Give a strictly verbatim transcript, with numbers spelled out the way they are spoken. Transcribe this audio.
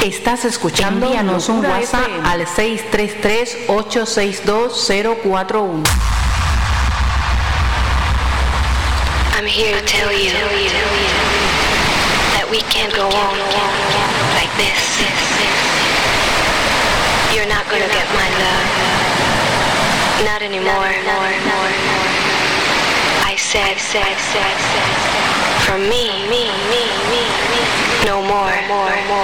Estás escuchando. Envíanos un WhatsApp al seis tres tres, ocho seis dos, cero cuatro uno. I'm here to tell you that we can't go on like this. You're not gonna get my love, not anymore. I said, said, said, from me, me, me, me, no more, more, more.